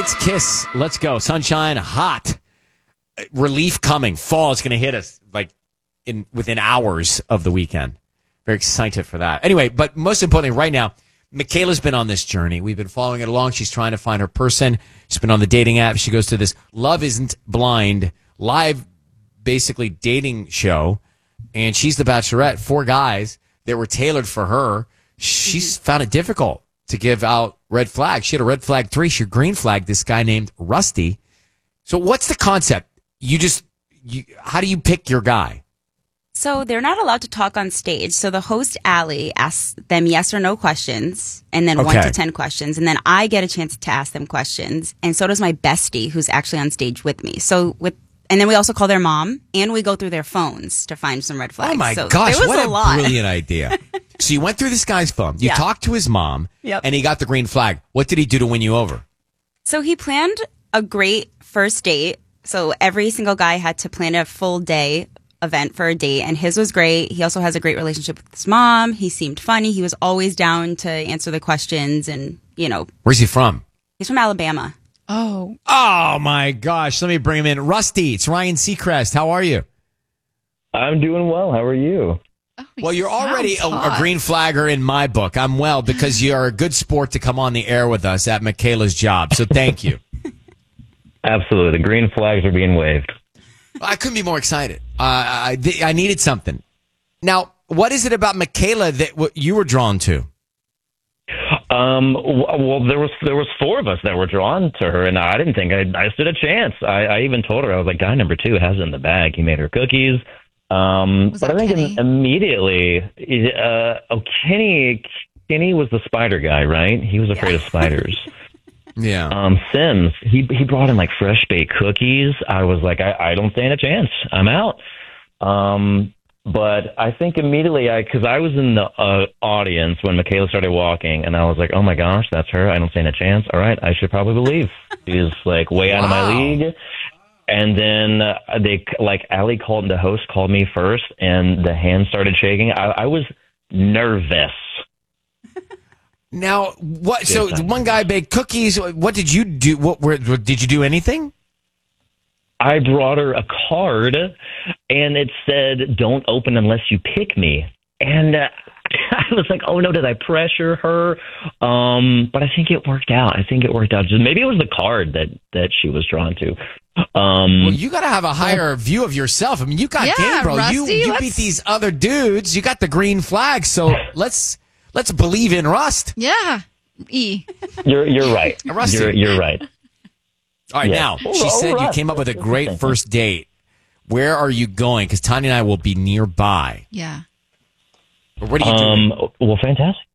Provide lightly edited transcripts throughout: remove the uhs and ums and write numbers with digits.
It's Kiss. Let's go. Sunshine, hot. Relief coming. Fall is going to hit us within hours of the weekend. Very excited for that. Anyway, but most importantly, right now, Michaela's been on this journey. We've been following it along. She's trying to find her person. She's been on the dating app. She goes to this Love Isn't Blind live, basically dating show, and she's the bachelorette. 4 guys that were tailored for her. She's found it difficult to give out red flags. She had a red flag 3. She green flagged this guy named Rusty. So what's the concept? How do you pick your guy? So they're not allowed to talk on stage. So the host, Allie, asks them yes or no questions, and then 1 to 10 questions. And then I get a chance to ask them questions. And so does my bestie, who's actually on stage with me. And then we also call their mom, and we go through their phones to find some red flags. Oh, my so gosh. What a brilliant idea. So you went through this guy's phone. You talked to his mom, and he got the green flag. What did he do to win you over? So he planned a great first date. So every single guy had to plan a full day event for a date, and his was great. He also has a great relationship with his mom. He seemed funny. He was always down to answer the questions, and, Where's he from? He's from Alabama. Oh, my gosh. Let me bring him in. Rusty, it's Ryan Seacrest. How are you? I'm doing well. How are you? Oh, well, you're already a green flagger in my book. I'm well because you're a good sport to come on the air with us at Michaela's job. So thank you. Absolutely. The green flags are being waved. I couldn't be more excited. I needed something. Now, what is it about Michaela that you were drawn to? Well, there was 4 of us that were drawn to her, and I didn't think I stood a chance. I even told her, I was like, guy number 2 has it in the bag. He made her cookies. But I think immediately, Kenny was the spider guy, right? He was afraid of spiders. Yeah. Sims, he brought in like fresh baked cookies. I was like, I don't stand a chance. I'm out. But I think immediately, because I was in the audience when Michaela started walking, and I was like, oh my gosh, that's her. I don't stand a chance. All right, I should probably believe. She's like way out of my league. And then Allie the host called me first, and the hand started shaking. I was nervous. Now, what? So one guy baked cookies. What did you do? Did you do anything? I brought her a card, and it said, "Don't open unless you pick me." And I was like, "Oh no, did I pressure her?" But I think it worked out. Just maybe it was the card that she was drawn to. Well, you got to have a higher view of yourself. I mean, you got game, bro. Rusty, you beat these other dudes. You got the green flag. So let's believe in Rust. Yeah. You're right. Rusty. You're right. All right, now, she said you came up with a great first date. Where are you going? Because Tanya and I will be nearby. Yeah. What are you doing? Well, fantastic.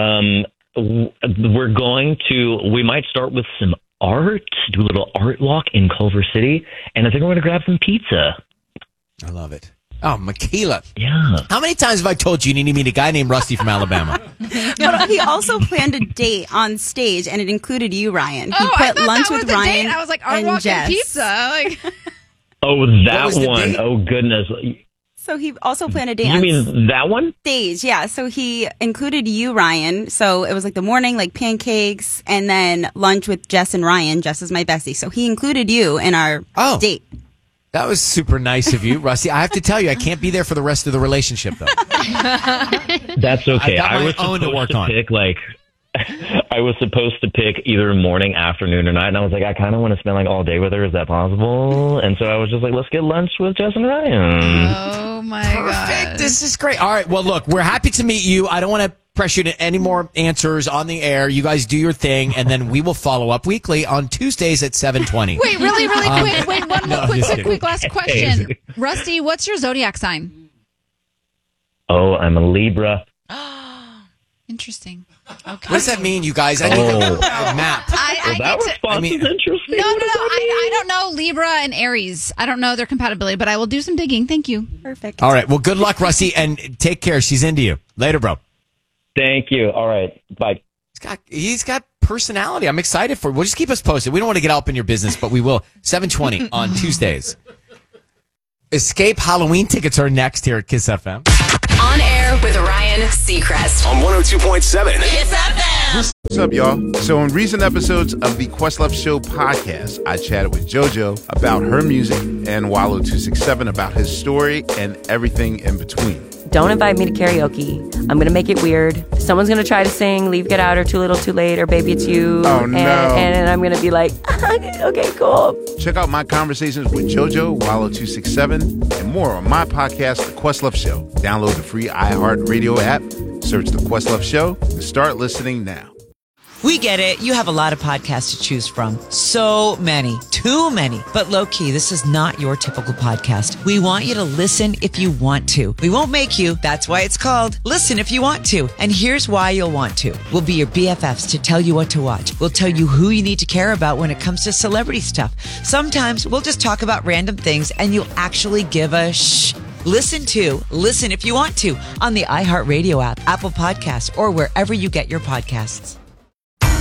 We might start with some art, do a little art walk in Culver City, and I think we're going to grab some pizza. I love it. Oh, Michaela. Yeah. How many times have I told you need to meet a guy named Rusty from Alabama? But he also planned a date on stage, and it included you, Ryan. He I put thought lunch that was with the Ryan date. I was like, I'm and walking Jess. pizza. Like, Oh, that one. date? Oh, goodness. So he also planned a date You on mean that one? stage. Yeah. So he included you, Ryan. So it was like the morning, like pancakes, and then lunch with Jess and Ryan. Jess is my bestie. So he included you in our date. That was super nice of you, Rusty. I have to tell you, I can't be there for the rest of the relationship, though. That's okay. I was own to work on. I was supposed to pick either morning, afternoon, or night, and I was like, I kind of want to spend like all day with her. Is that possible? And so I was just like, let's get lunch with Jess and Ryan. oh my Perfect. God. This is great. All right. Well, look, we're happy to meet you. I don't want to pressure you to any more answers on the air. You guys do your thing, and then we will follow up weekly on Tuesdays at 7:20. Wait, really quick. Wait, one No, quick last question. Rusty, what's your zodiac sign? Oh, I'm a Libra. Interesting. Okay. What does that mean, you guys? I need a map. That response is interesting. No. I don't know Libra and Aries. I don't know their compatibility, but I will do some digging. Thank you. Perfect. All right. Well, good luck, Rusty, and take care. She's into you. Later, bro. Thank you. All right. Bye. He's got personality. I'm excited for it. We'll just keep us posted. We don't want to get up in your business, but we will. 7:20 on Tuesdays. Escape Halloween tickets are next here at Kiss FM. On air with Ryan Seacrest on 102.7 Kiss FM. What's up, y'all? So in recent episodes of the Questlove Show podcast, I chatted with JoJo about her music and Wallow267 about his story and everything in between. Don't invite me to karaoke. I'm going to make it weird. Someone's going to try to sing Leave, Get Out, or Too Little, Too Late, or Baby It's You. Oh, no. And I'm going to be like, okay, cool. Check out my conversations with JoJo, Wallow267, and more on my podcast, The Questlove Show. Download the free iHeartRadio app, search The Questlove Show, and start listening now. We get it. You have a lot of podcasts to choose from. So many. Too many. But low-key, this is not your typical podcast. We want you to listen if you want to. We won't make you. That's why it's called Listen If You Want To. And here's why you'll want to. We'll be your BFFs to tell you what to watch. We'll tell you who you need to care about when it comes to celebrity stuff. Sometimes we'll just talk about random things and you'll actually give a shh. Listen If You Want To on the iHeartRadio app, Apple Podcasts, or wherever you get your podcasts.